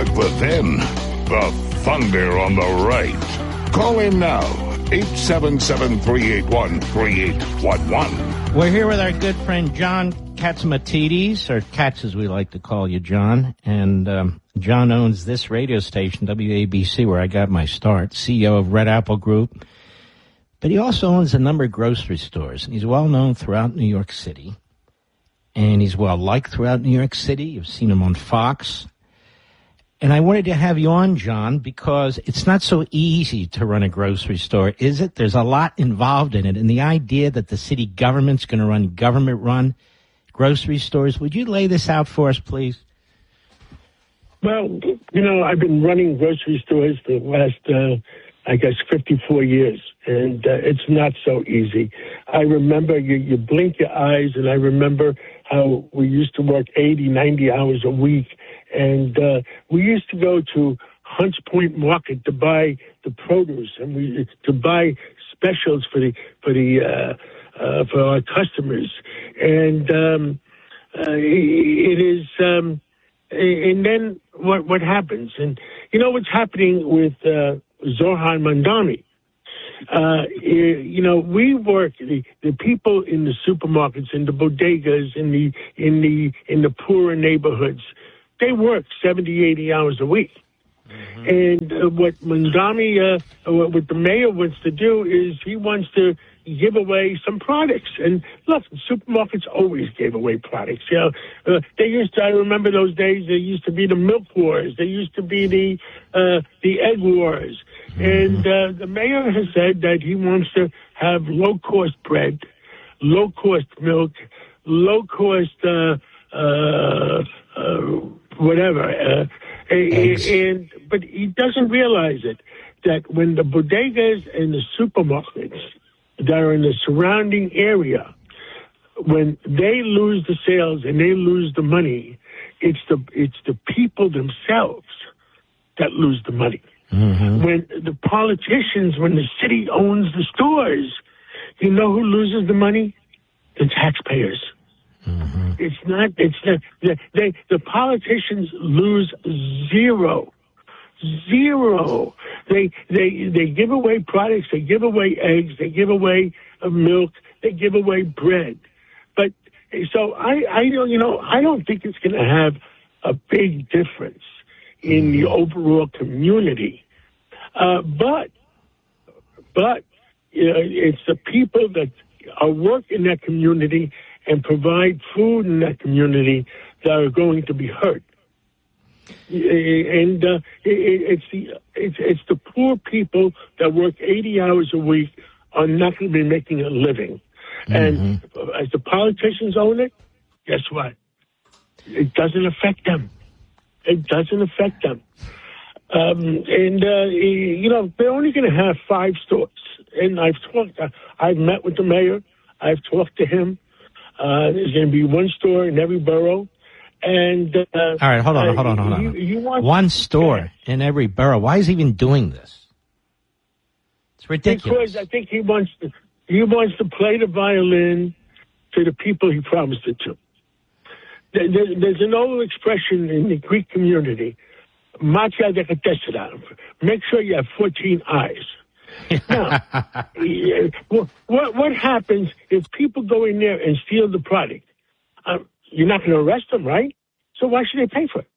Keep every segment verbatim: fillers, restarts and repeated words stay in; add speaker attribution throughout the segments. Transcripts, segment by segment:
Speaker 1: But within, the thunder on the right. Call in now, eight seven seven, three eight one, three eight one one.
Speaker 2: We're here with our good friend John Catsimatidis, or Katz as we like to call you, John. And um, John owns this radio station, W A B C, where I got my start, C E O of Red Apple Group. But he also owns a number of grocery stores, and he's well known throughout New York City. And he's well liked throughout New York City. You've seen him on Fox. And I wanted to have you on, John, because it's not so easy to run a grocery store, is it? There's a lot involved in it. And the idea that the city government's going to run government-run grocery stores, would you lay this out for us, please?
Speaker 3: Well, you know, I've been running grocery stores for the last, uh, I guess, fifty-four years, and uh, it's not so easy. I remember you, you blink your eyes, and I remember how we used to work eighty, ninety hours a week, and uh, we used to go to Hunts Point Market to buy the produce, and we to buy specials for the for the uh, uh, for our customers, and um, uh, it is. Um, and then what what happens? And you know what's happening with uh, Zohar Mamdani. Uh, you know, we work, the, the people in the supermarkets, in the bodegas, in the, in the, in the poorer neighborhoods, they work seventy, eighty hours a week. Mm-hmm. And uh, what Mamdani, uh, what the mayor wants to do is he wants to give away some products. And look, supermarkets always gave away products. You know, uh, they used to, I remember those days, there used to be the milk wars. There used to be the, uh, the egg wars. Mm-hmm. And uh, the mayor has said that he wants to have low-cost bread, low-cost milk, low-cost uh, uh, uh, whatever. Uh, and, and but he doesn't realize it, that when the bodegas and the supermarkets that are in the surrounding area, when they lose the sales and they lose the money, it's the it's the people themselves that lose the money. Mm-hmm. When the politicians, when the city owns the stores, you know who loses the money? The taxpayers. Mm-hmm. It's not, it's not, they, they, the politicians lose zero. Zero. They, they, they give away products, they give away eggs, they give away uh, milk, they give away bread. But, so I, I don't, you know, I don't think it's going to have a big difference in the overall community. Uh, but, but, you know, it's the people that are work in that community and provide food in that community that are going to be hurt. And uh, it, it's the it's, it's the poor people that work eighty hours a week are not going to be making a living. Mm-hmm. And as the politicians own it, guess what? It doesn't affect them. It doesn't affect them. Um, and, uh, you know, they're only going to have five stores. And I've talked, I've met with the mayor. I've talked to him. Uh, there's going to be one store in every borough. And uh, all
Speaker 2: right, hold on, uh, hold on, hold on. You, you want one store yeah. in every borough. Why is he even doing this? It's ridiculous.
Speaker 3: Because I think he wants to, he wants to play the violin to the people he promised it to. There, there, there's an old expression in the Greek community, "Matia dekatesera." Make sure you have fourteen eyes. Now, what what happens if people go in there and steal the product? Um, You're not going to arrest them, right? So why should they pay for it?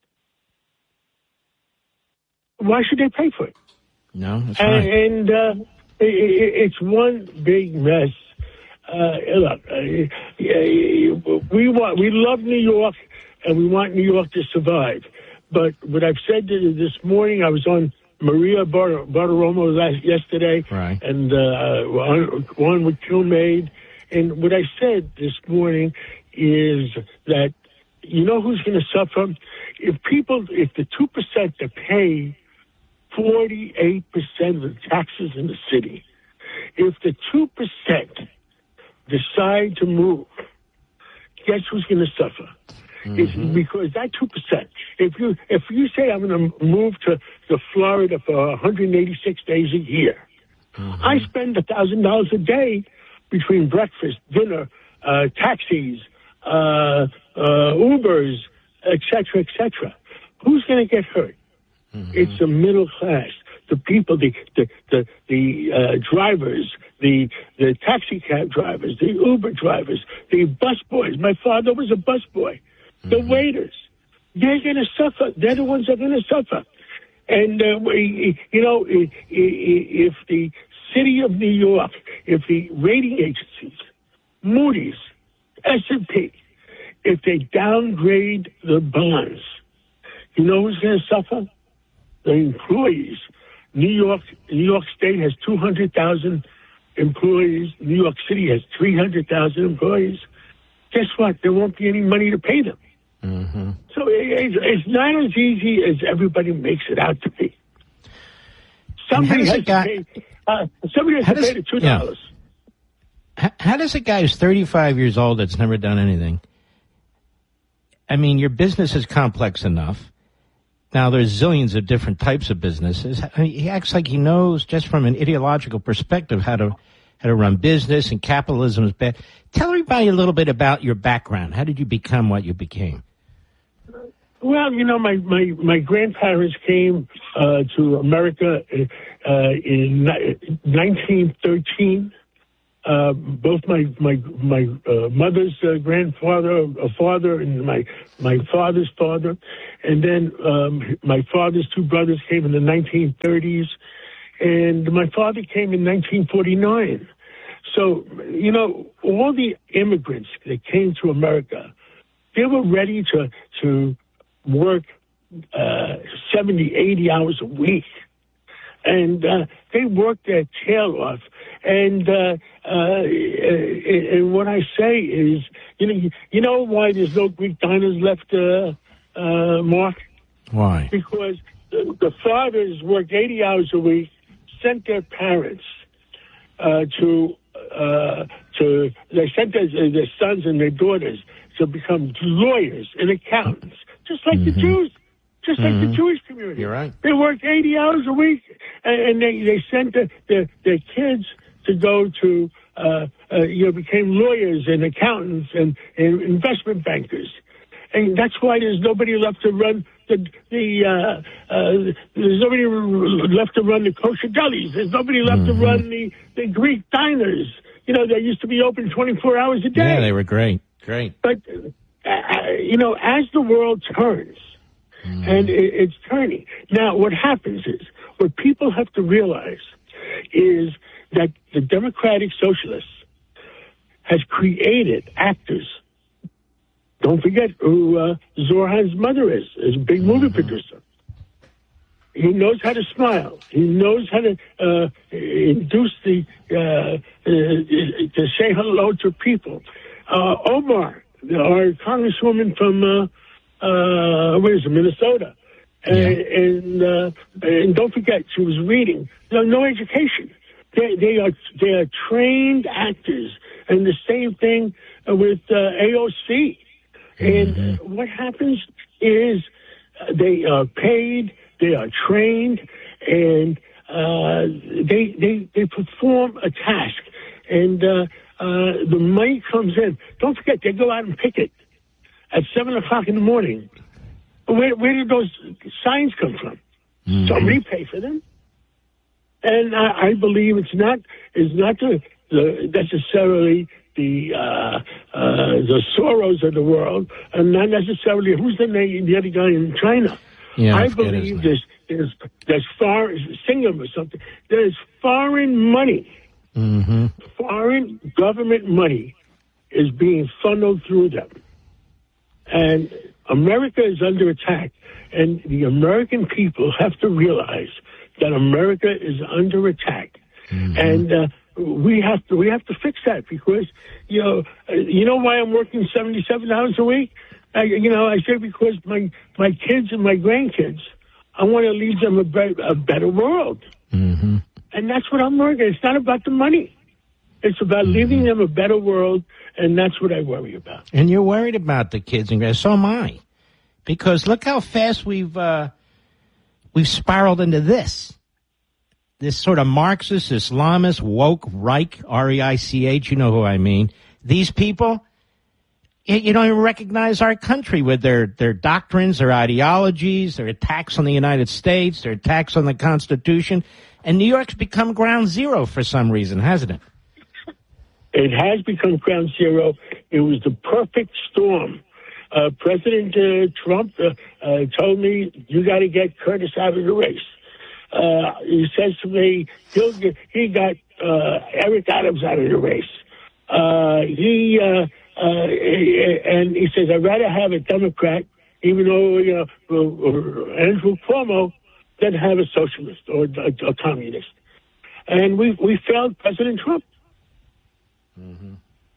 Speaker 3: Why should they pay for it?
Speaker 2: No, that's
Speaker 3: and,
Speaker 2: right.
Speaker 3: And uh, it, it's one big mess. Uh, look, uh, we want, we love New York, and we want New York to survive. But what I've said this morning, I was on Maria Bar- Bartiromo last yesterday,
Speaker 2: right.
Speaker 3: and uh, one with Kilmaid. And what I said this morning is that, you know who's going to suffer? If people, if the two percent that pay forty-eight percent of the taxes in the city, if the two percent decide to move, guess who's going to suffer? Mm-hmm. It's because that two percent, if you if you say I'm going to move to, to Florida for one hundred eighty-six days a year, mm-hmm. I spend one thousand dollars a day between breakfast, dinner, uh, taxis, uh, uh, Ubers, et cetera, et cetera. Who's going to get hurt? Mm-hmm. It's the middle class, the people, the the the, the uh, drivers, the the taxi cab drivers, the Uber drivers, the bus boys. My father was a bus boy. Mm-hmm. The waiters. They're going to suffer. They're the ones that are going to suffer. And, uh, we, you know, if the city of New York, if the rating agencies, Moody's, S and P, if they downgrade the bonds, you know who's going to suffer? The employees. New York, New York State has two hundred thousand employees. New York City has three hundred thousand employees. Guess what? There won't be any money to pay them. Mm-hmm. So it, it's not as easy as everybody makes it out to be. Somebody has guy, to pay. Uh, somebody has to does, pay the two dollars.
Speaker 2: Yeah. How, how does a guy who's thirty-five years old that's never done anything? I mean, your business is complex enough. Now, there's zillions of different types of businesses. I mean, he acts like he knows, just from an ideological perspective, how to how to run business, and capitalism is bad. Tell everybody a little bit about your background. How did you become what you became?
Speaker 3: Well, you know, my, my, my grandparents came uh, to America uh, in nineteen thirteen. Uh, both my my my uh, mother's uh, grandfather, a father, and my my father's father, and then um, my father's two brothers came in the nineteen thirties, and my father came in nineteen forty-nine. So, you know, all the immigrants that came to America, they were ready to to work uh, seventy, eighty hours a week. And uh, they worked their tail off. And uh, uh, and what I say is, you know, you know why there's no Greek diners left, uh, uh, Mark?
Speaker 2: Why?
Speaker 3: Because the, the fathers worked eighty hours a week, sent their parents uh, to uh, to they sent their, their sons and their daughters to become lawyers and accountants, just like mm-hmm. the Jews. Just like mm-hmm. the Jewish community.
Speaker 2: You're right.
Speaker 3: They worked eighty hours a week, and, and they, they sent the, their, their kids to go to, uh, uh, you know, became lawyers and accountants and, and investment bankers. And that's why there's nobody left to run the, the uh, uh, there's nobody left to run the kosher delis. There's nobody left mm-hmm. to run the, the Greek diners. You know, they used to be open twenty-four hours a day.
Speaker 2: Yeah, they were great. Great.
Speaker 3: But, uh, you know, as the world turns, Mm. and it, it's turning. Now, what happens is, what people have to realize is that the Democratic Socialists has created actors. Don't forget who uh, Zoran's mother is, is a big movie mm-hmm. producer. He knows how to smile. He knows how to uh, induce the, uh, uh, to say hello to people. Uh, Omar, our congresswoman from... Uh, Uh, where is it, Minnesota? And, yeah. and, uh, and don't forget, she was reading. No, no education. They, they are, they are trained actors. And the same thing with, uh, A O C. And mm-hmm. what happens is uh, they are paid, they are trained, and, uh, they, they, they perform a task. And, uh, uh, the money comes in. Don't forget, they go out and picket at seven o'clock in the morning. Where, where did those signs come from? Mm-hmm. Somebody pay for them. And I, I believe it's not, it's not the, the necessarily the, uh, uh, the Soros of the world, and not necessarily, who's the name, the other guy in China.
Speaker 2: Yeah,
Speaker 3: I believe there's, there's, there's foreign, Singham or something, there's foreign money, mm-hmm. foreign government money is being funneled through them. And America is under attack, and the American people have to realize that America is under attack, mm-hmm. and uh, we have to we have to fix that, because you know uh, you know why I'm working seventy-seven hours a week. I, you know I say because my my kids and my grandkids, I want to leave them a better, a better world, mm-hmm. and that's what I'm working. It's not about the money. It's about mm-hmm. leaving them a better world, and that's what I worry about.
Speaker 2: And you're worried about the kids and grandkids. So am I. Because look how fast we've uh, we've spiraled into this. This sort of Marxist, Islamist, woke, Reich, R E I C H, you know who I mean. These people, you don't even recognize our country with their, their doctrines, their ideologies, their attacks on the United States, their attacks on the Constitution. And New York's become ground zero for some reason, hasn't it?
Speaker 3: It has become ground zero. It was the perfect storm. Uh, President uh, Trump uh, uh, told me, you got to get Curtis out of the race. Uh, he says to me, he'll get, he got uh, Eric Adams out of the race. Uh, he uh, uh, and he says, I'd rather have a Democrat, even though, you know, Andrew Cuomo, than have a socialist or a, a communist. And we we failed President Trump. Mm-hmm.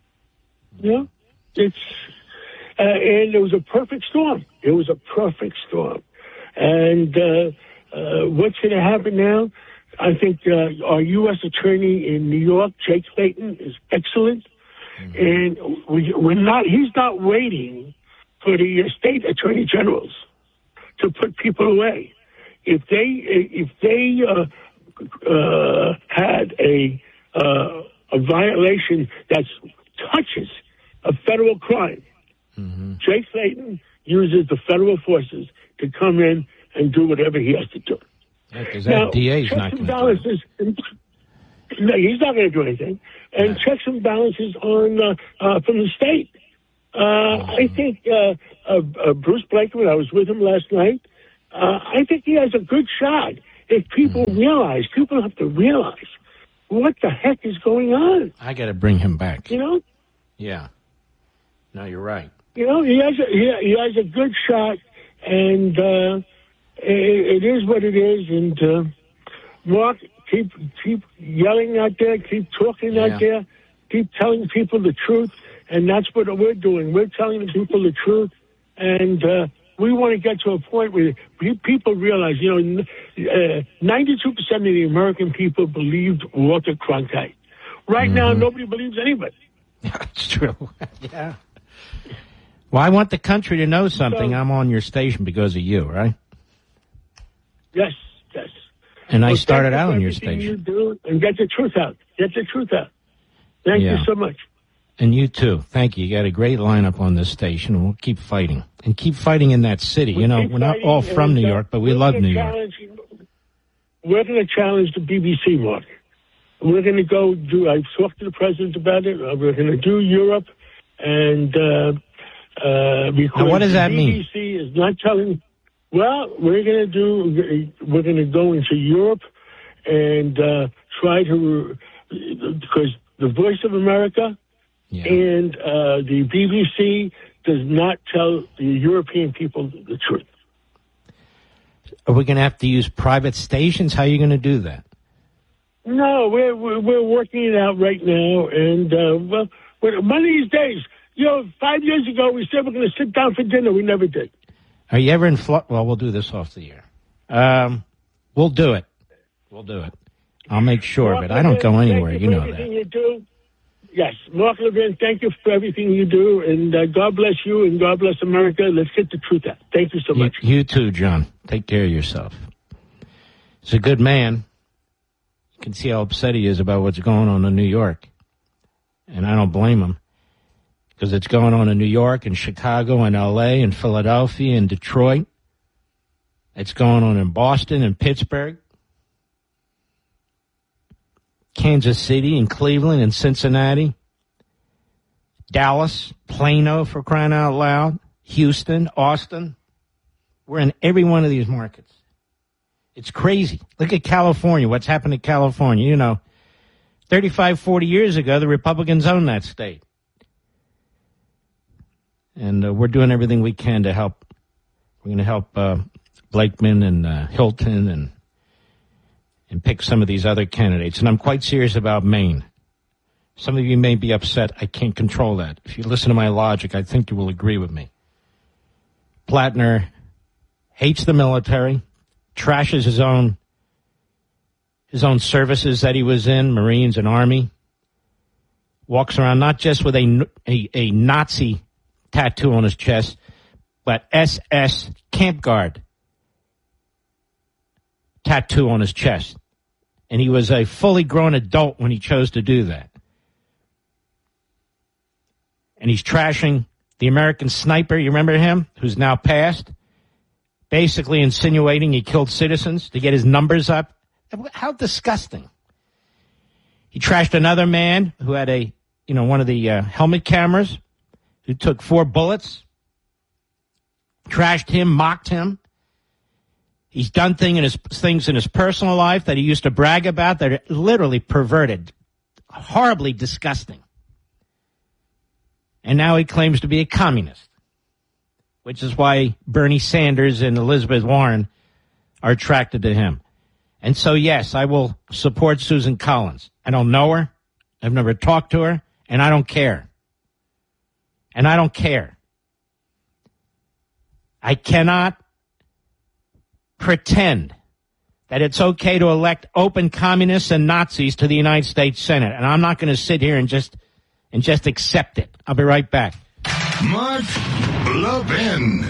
Speaker 3: You know, it's uh, and it was a perfect storm. It was a perfect storm. And uh, uh, what's going to happen now? I think uh, our U S attorney in New York, Jake Clayton, is excellent. Mm-hmm. And we, we're not. He's not waiting for the state attorney generals to put people away. If they if they uh, uh, had a uh, a violation that touches a federal crime, mm-hmm. Jake Clayton uses the federal forces to come in and do whatever he has to do.
Speaker 2: Because yeah, that D A is not going to do it.
Speaker 3: No, he's not going to do anything. And yeah. checks and balances on uh, uh, from the state. Uh, mm-hmm. I think uh, uh, uh, Bruce Blakeman, I was with him last night, uh, I think he has a good shot if people mm-hmm. realize, people have to realize what the heck is going on.
Speaker 2: I got to bring him back.
Speaker 3: You know?
Speaker 2: Yeah. No, you're right.
Speaker 3: You know, he has a, he, he has a good shot, and uh, it, it is what it is. And uh, Mark, keep keep yelling out there, keep talking yeah. out there, keep telling people the truth, and that's what we're doing. We're telling the people the truth, and uh, we want to get to a point where people realize, you know, uh, ninety-two percent of the American people believed Walter Cronkite. Right mm-hmm. now, nobody believes anybody.
Speaker 2: That's true. Yeah. Well, I want the country to know something. So, I'm on your station because of you, right?
Speaker 3: Yes, yes.
Speaker 2: And
Speaker 3: well,
Speaker 2: I started out on your station.
Speaker 3: You do, and get the truth out. Get the truth out. Thank yeah. you so much.
Speaker 2: And you too. Thank you. You got a great lineup on this station, and we'll keep fighting. And keep fighting in that city.
Speaker 3: We
Speaker 2: you know, we're not all from New York, but we love New York.
Speaker 3: We're going to challenge the B B C, Mark. We're going to go do, I've talked to the president about it. We're going to do Europe, and uh, uh, because
Speaker 2: now what does that
Speaker 3: the
Speaker 2: mean?
Speaker 3: B B C is not telling, well, we're going to do, we're going to go into Europe and uh, try to, because the Voice of America yeah. and uh, the B B C does not tell the European people the truth.
Speaker 2: Are we going to have to use private stations? How are you going to do that?
Speaker 3: No, we're, we're we're working it out right now, and uh, well, one of these days, you know, five years ago we said we're going to sit down for dinner. We never did.
Speaker 2: Are you ever in Florida? Well, we'll do this off the air. Um, we'll do it. We'll do it. I'll make sure of it. I don't go anywhere. You know that.
Speaker 3: You do. Yes, Mark Levin, thank you for everything you do, and uh, God bless you, and God bless America. Let's get the truth out. Thank you so much.
Speaker 2: You, you too, John. Take care of yourself. He's a good man. You can see how upset he is about what's going on in New York. And I don't blame him. Because it's going on in New York and Chicago and L A and Philadelphia and Detroit. It's going on in Boston and Pittsburgh. Kansas City and Cleveland and Cincinnati. Dallas, Plano for crying out loud. Houston, Austin. We're in every one of these markets. It's crazy. Look at California. What's happened to California? You know, thirty-five, forty years ago, the Republicans owned that state. And uh, we're doing everything we can to help. We're going to help uh, Blakeman and uh, Hilton and and pick some of these other candidates. And I'm quite serious about Maine. Some of you may be upset. I can't control that. If you listen to my logic, I think you will agree with me. Plattner hates the military. Trashes his own his own services that he was in, Marines and Army. Walks around not just with a, a, a Nazi tattoo on his chest, but S S Camp Guard tattoo on his chest. And he was a fully grown adult when he chose to do that. And he's trashing the American sniper, you remember him, who's now passed, basically insinuating he killed citizens to get his numbers up. How disgusting. He trashed another man who had a, you know, one of the uh, helmet cameras, who took four bullets, trashed him, mocked him. He's done thing in his, things in his personal life that he used to brag about that are literally perverted, horribly disgusting. And now he claims to be a communist, which is why Bernie Sanders and Elizabeth Warren are attracted to him. And so, yes, I will support Susan Collins. I don't know her. I've never talked to her, and I don't care. And I don't care. I cannot pretend that it's okay to elect open communists and Nazis to the United States Senate. And I'm not going to sit here and just and just accept it. I'll be right back.
Speaker 1: Mark Levin.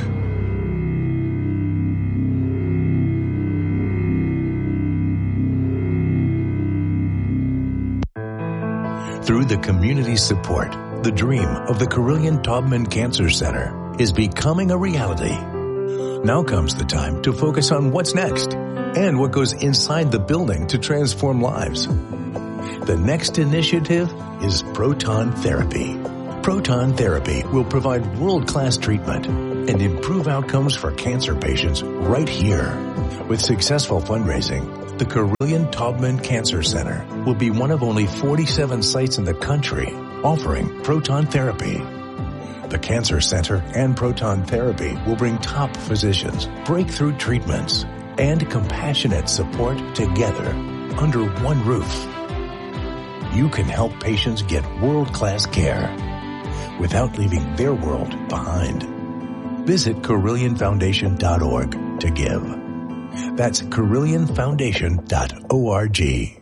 Speaker 4: Through the community support, the dream of the Carillion Taubman Cancer Center is becoming a reality. Now comes the time to focus on what's next and what goes inside the building to transform lives. The next initiative is proton therapy. Proton therapy will provide world-class treatment and improve outcomes for cancer patients right here. With successful fundraising, the Carillion Taubman Cancer Center will be one of only forty-seven sites in the country offering proton therapy. The Cancer Center and proton therapy will bring top physicians, breakthrough treatments, and compassionate support together under one roof. You can help patients get world-class care without leaving their world behind. Visit Carillion Foundation dot org to give. That's Carillion Foundation dot org.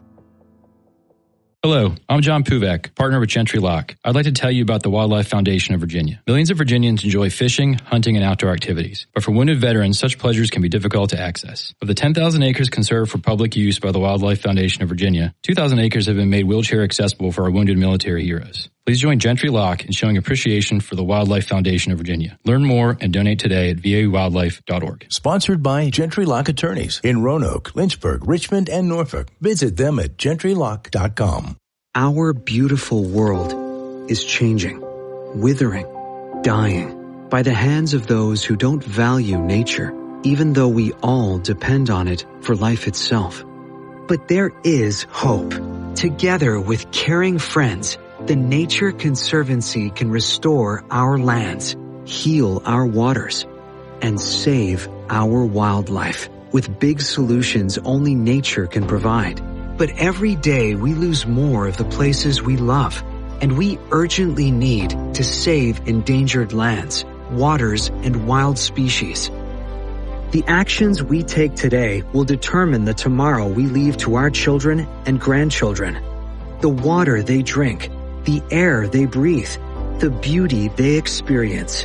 Speaker 5: Hello, I'm John Puvak, partner with Gentry Lock. I'd like to tell you about the Wildlife Foundation of Virginia. Millions of Virginians enjoy fishing, hunting, and outdoor activities. But for wounded veterans, such pleasures can be difficult to access. Of the ten thousand acres conserved for public use by the Wildlife Foundation of Virginia, two thousand acres have been made wheelchair accessible for our wounded military heroes. Please join Gentry Lock in showing appreciation for the Wildlife Foundation of Virginia. Learn more and donate today at v a wildlife dot org.
Speaker 4: Sponsored by Gentry Lock Attorneys in Roanoke, Lynchburg, Richmond, and Norfolk. Visit them at gentry lock dot com.
Speaker 6: Our beautiful world is changing, withering, dying by the hands of those who don't value nature, even though we all depend on it for life itself. But there is hope. Together with caring friends, the Nature Conservancy can restore our lands, heal our waters, and save our wildlife with big solutions only nature can provide. But every day we lose more of the places we love, and we urgently need to save endangered lands, waters, and wild species. The actions we take today will determine the tomorrow we leave to our children and grandchildren. The water they drink, the air they breathe, the beauty they experience.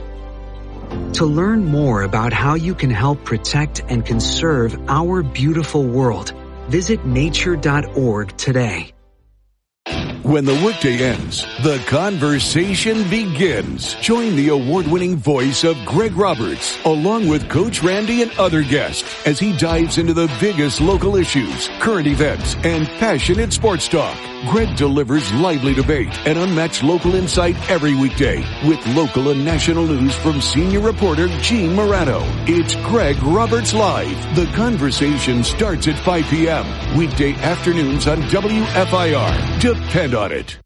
Speaker 6: To learn more about how you can help protect and conserve our beautiful world, visit nature dot org today.
Speaker 7: When the workday ends, the conversation begins. Join the award-winning voice of Greg Roberts, along with Coach Randy and other guests, as he dives into the biggest local issues, current events, and passionate sports talk. Greg delivers lively debate and unmatched local insight every weekday, with local and national news from senior reporter Gene Morano. It's Greg Roberts Live. The conversation starts at five p.m. weekday afternoons on W F I R. Depend on it.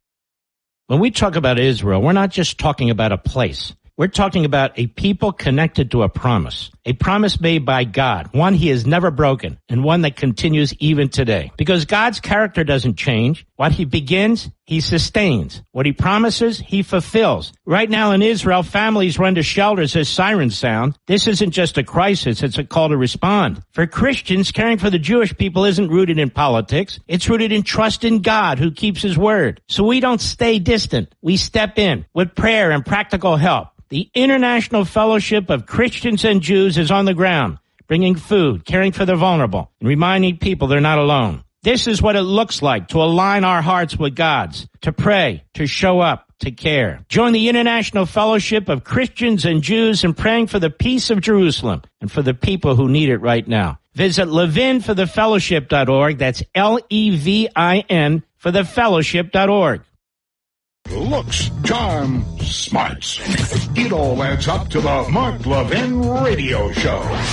Speaker 2: When we talk about Israel, we're not just talking about a place. We're talking about a people connected to a promise, a promise made by God, one he has never broken, and one that continues even today. Because God's character doesn't change. What he begins, he sustains. What he promises, he fulfills. Right now in Israel, families run to shelters as sirens sound. This isn't just a crisis, it's a call to respond. For Christians, caring for the Jewish people isn't rooted in politics. It's rooted in trust in God, who keeps his word. So we don't stay distant. We step in with prayer and practical help. The International Fellowship of Christians and Jews is on the ground, bringing food, caring for the vulnerable, and reminding people they're not alone. This is what it looks like to align our hearts with God's, to pray, to show up, to care. Join the International Fellowship of Christians and Jews in praying for the peace of Jerusalem and for the people who need it right now. Visit levin for the fellowship dot org. That's L E V I N for the fellowship dot org.
Speaker 1: Looks, charm, smarts. It all adds up to the Mark Levin Radio Show.